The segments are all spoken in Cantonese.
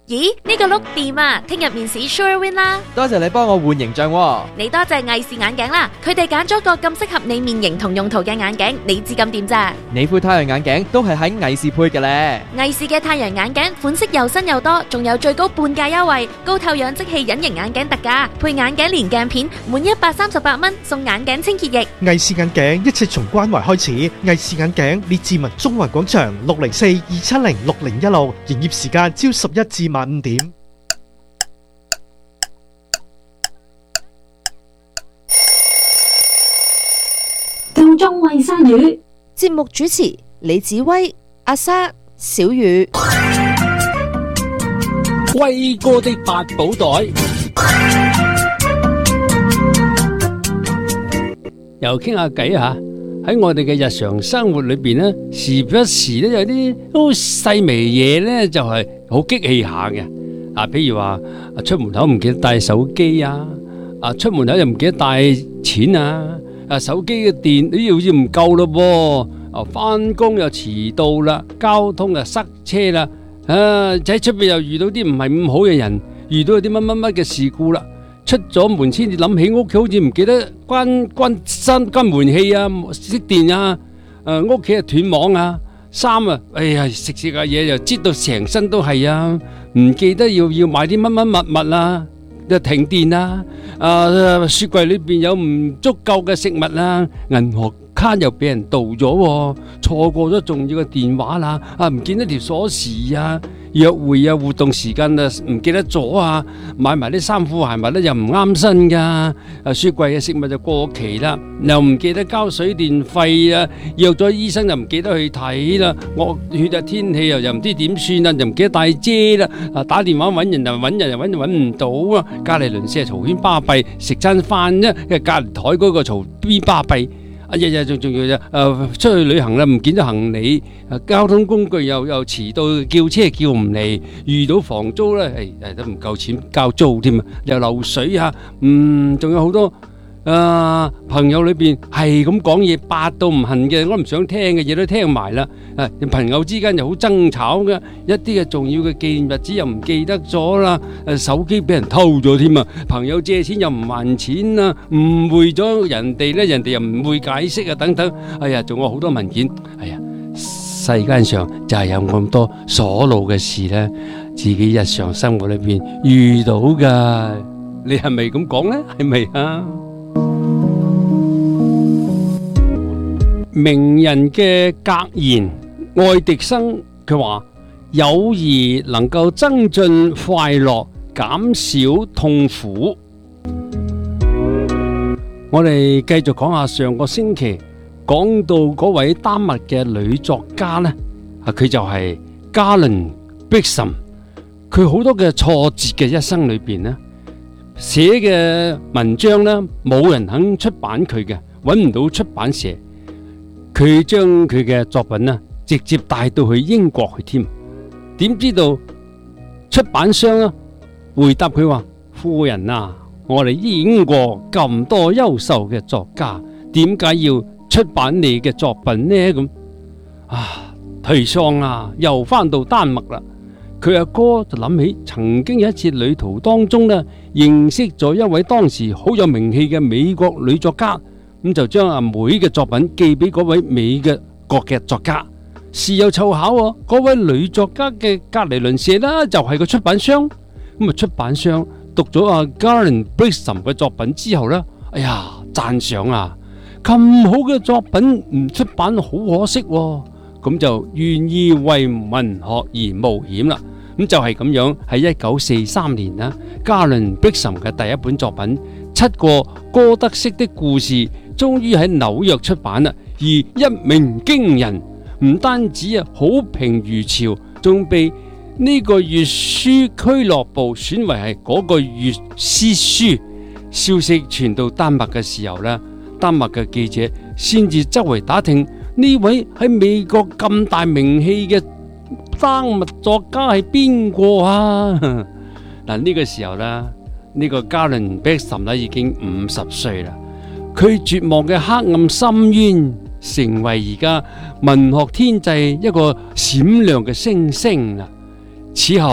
咦，呢個 look 掂啊！聽日面試 sure win 啦！ 多謝你幫我換形象喎。 你多謝藝視眼鏡啦，佢哋揀咗個咁適合你面型同用途嘅眼鏡，你知咁掂咋？ 你副太陽眼鏡都係喺藝視配嘅咧。 藝視嘅太陽眼鏡款式又新又多，仲有最高半價優惠，高透氧即棄隱形眼鏡特價，配眼鏡連鏡片，滿138蚊送眼鏡清潔液。 藝視眼鏡一切從關懷開始，藝視眼鏡列治文中環廣場604-270-6016，營業時間朝11至晚5點。 夠鐘餵鯊魚， 節目主持李子威、阿莎、小雨。 威哥的八寶袋，又傾下偈吓。喺我哋嘅日常生活裏邊咧，時不時咧有啲好細微嘢咧，就係好激氣下嘅。譬如話出門口唔記得帶手機啊，出門口又唔記得帶錢啊，手機嘅電好似唔夠咯噃，翻工又遲到啦，交通又塞車啦，喺出邊又遇到啲唔係咁好嘅人，遇到啲乜乜乜嘅事故啦。出咗門先至諗起屋企好似唔記得關門氣啊，熄電啊，屋企啊斷網啊，衫啊，哎呀食下嘢又擠到成身都係啊，唔記得要買啲乜乜物啊，又停電啊，雪櫃裏邊有唔足夠嘅食物啊，銀行卡又俾人盜咗，錯過咗重要嘅電話啦，唔見咗條鎖匙啊。約會啊，活動時間啊，唔記得咗啊，買埋啲衫褲鞋襪咧又唔啱身噶，雪櫃嘅食物就過期啦，又唔記得交水電費啊，約咗醫生又唔記得去睇啦，惡劣啊天氣又唔知點算啊，又唔記得帶遮啦，打電話搵人又搵唔到啊，隔籬鄰舍嘈喧巴閉，食餐飯啫，隔籬台嗰個嘈邊巴閉。日日仲要出去旅行啦，唔見咗行李，交通工具又遲到，叫車叫唔嚟，遇到房租咧，都唔夠錢交租添啊，又漏水啊，仲有好多朋友裏邊係咁講嘢，八到唔恨嘅，我唔想聽嘅嘢都聽埋啦。朋友之間又好爭吵嘅，一啲嘅重要嘅紀念日子又唔記得咗啦，手機俾人偷咗添啊，朋友借錢又唔還錢啊，誤會咗人哋咧，人哋又唔會解釋啊，等等。哎呀，仲有好多文件。哎呀，世間上就係有咁多鎖路嘅事咧，自己日常生活裏邊遇到噶。你係咪咁講咧？係咪啊？名人嘅格言，愛迪生佢話：友誼能夠增進快樂，減少痛苦。我哋繼續講下上個星期講到嗰位丹麥嘅女作家呢，佢就係嘉倫碧什。佢好多嘅挫折嘅一生裏邊呢，寫嘅文章呢，冇人肯出版佢嘅，揾唔到出版社。佢將佢嘅作品呢，直接帶到去英國去添。點知道出版商呢回答佢話：夫人啊，我哋英國咁多優秀嘅作家，點解要出版你嘅作品呢？咁頹喪啊，又翻到丹麥啦。佢阿哥就諗起曾經有一次旅途當中呢，認識咗一位當時好有名氣嘅美國女作家。咁就將阿妹嘅作品寄俾嗰位美國嘅作家，事有湊巧喎，嗰位女作家嘅隔籬鄰舍啦，就係個出版商。咁啊，出版商讀咗阿嘉倫碧什嘅作品之後呢，哎呀，讚賞啊，咁好嘅作品唔出版好可惜喎，咁就願意為文學而冒險啦。咁就係咁樣，喺1943年啦，嘉倫碧什嘅第一本作品《7個哥德式的故事》終於喺紐約出版啦，而一鳴驚人，唔單止好評如潮，仲被呢個閱書俱樂部選為係嗰個月詩書。消息傳到丹麥嘅時候呢，丹麥嘅記者先至周圍打聽呢位喺美國咁大名氣嘅丹麥作家係邊個啊？嗱，呢個時候呢，呢個嘉倫碧什已經50歲啦。佢絕望嘅黑暗深淵，成為而家文學天際一個閃亮嘅星星啦。此後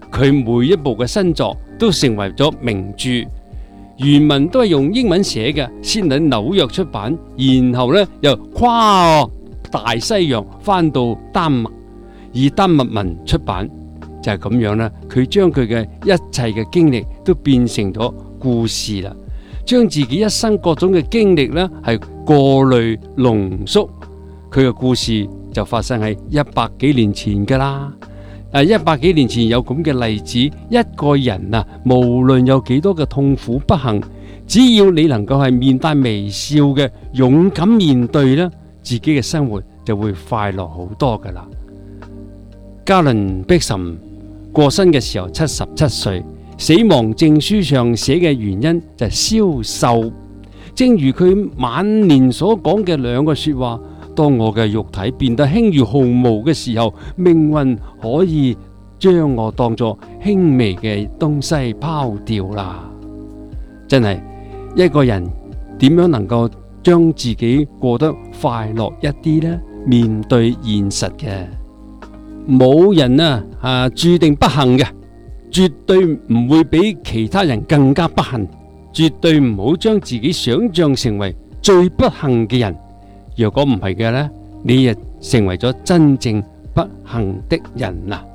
佢每一部嘅新作都成為咗名著。原文都係用英文寫嘅，先喺紐約出版，然後呢又跨大西洋翻到丹麥，以丹麥文出版。就係咁樣啦，佢將佢嘅一切嘅經歷都變成咗故事啦，將自己一生各種嘅經歷呢係過濾濃縮，佢嘅故事就發生喺100幾年前噶啦。100幾年前有咁嘅例子，一個人啊，無論有幾多嘅痛苦不幸，只要你能夠係面帶微笑嘅勇敢面對呢，自己嘅生活就會快樂好多噶啦。加倫碧什過身嘅時候77歲，死亡證書上寫嘅原因就係消瘦。正如佢晚年所講嘅兩個說話：當我嘅肉體變得輕如鴻毛嘅時候，命運可以將我當作輕微嘅東西拋掉啦。真係一個人點樣能夠將自己過得快樂一啲呢？面對現實嘅，冇人注定不幸嘅，絕對唔會比其他人更加不幸。絕對唔好將自己想象成為最不幸嘅人。若果唔係嘅呢，你亦成為咗真正不幸的人啊！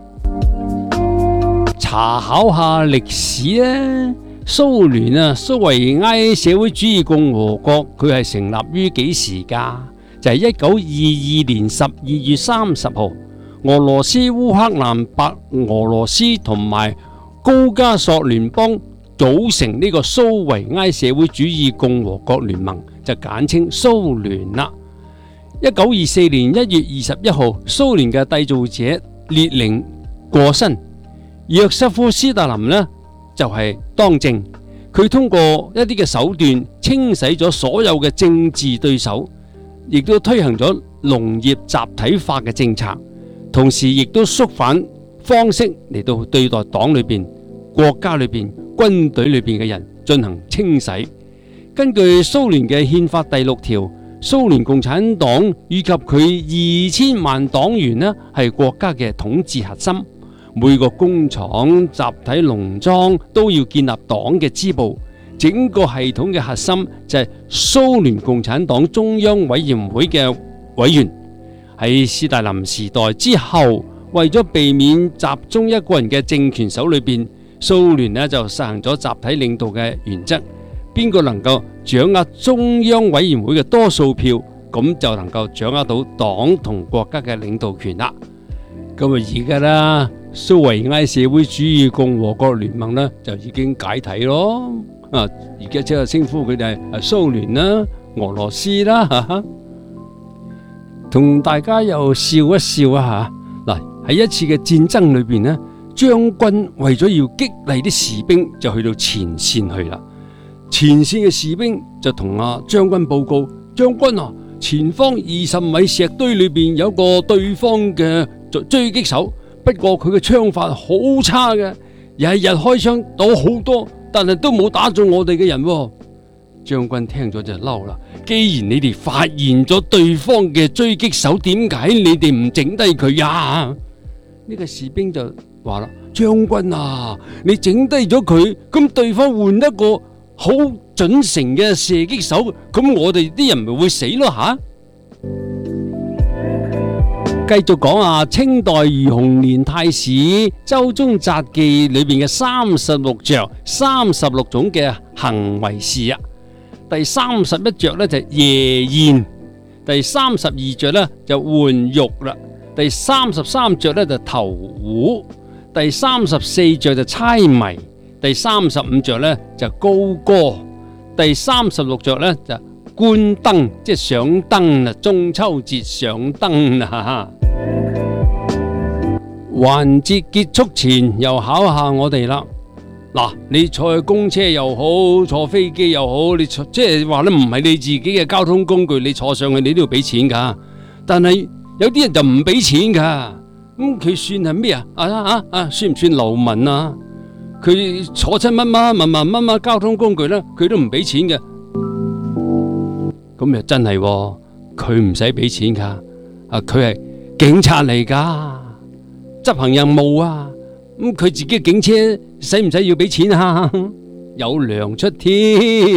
查考下歷史呢，蘇聯蘇維埃社會主義共和國，佢係成立於幾時噶？就係1922年12月30號，俄羅斯、烏克蘭、白俄羅斯同埋高加索聯邦組成呢個蘇維埃社會主義共和國聯盟，就簡稱蘇聯啦。1924年1月21號，蘇聯嘅締造者列寧過身，約瑟夫斯大林呢就係當政。佢通過一啲嘅手段清洗咗所有嘅政治對手，亦都推行咗農業集體化嘅政策，同時亦都縮反方式嚟到對待黨裏邊、國家裏邊、軍隊裏邊嘅人進行清洗。根據蘇聯嘅憲法第6條，蘇聯共產黨以及佢2000萬黨員呢係國家嘅統治核心，每個工廠、集體農莊都要建立黨嘅支部。整個系統嘅核心就係蘇聯共產黨中央委員會嘅委員。喺斯大林時代之後，為咗避免集中一個人嘅政權手裏邊，蘇聯呢就實行咗集體領導嘅原則。邊個能夠掌握中央委員會嘅多數票，咁就能夠掌握到黨同國家嘅領導權啦。咁而家啦，蘇維埃社會主義共和國聯盟呢就已經解體咯。而家即係稱呼佢哋係蘇聯啦、俄羅斯啦，同大家又笑一笑啊吓。嗱，喺一次嘅戰爭裏邊呢，將軍為咗要激勵啲士兵，就去到前線去啦。前線嘅士兵就同將軍報告：將軍啊，前方20米石堆裏邊有個對方嘅狙擊手，不過佢嘅槍法好差嘅，日日開槍倒好多，但係都冇打中我哋嘅人。將軍聽咗就嬲啦，既然你哋發現咗對方嘅狙擊手，點解你哋唔整低佢呀？呢個士兵就話啦：將軍啊，你整低咗佢，咁對方換一個好準成嘅射擊手，咁我哋啲人咪會死咯吓！繼續講清代余洪年太史周中札記裏邊嘅36着36種嘅行為事啊。第31着呢就夜宴，第32着呢就換玉啦，第33着呢就投壺，第34着就猜謎，第35着呢就高歌，第36着呢就觀燈，即係上燈啦，中秋節上燈啦。環節結束前又考下我哋啦。嗱，你坐公車又好，坐飛機又好，你即係話咧唔係你自己嘅交通工具，你坐上去你都要俾錢噶。但係有啲人就唔俾錢噶，咁佢算係咩啊？算唔算流民啊？佢坐親乜交通工具咧，佢都唔俾錢嘅。咁又真係，佢唔使俾錢噶，佢係警察嚟噶，執行任務啊。 咁佢自己嘅警車使唔使要俾錢啊？有糧出添。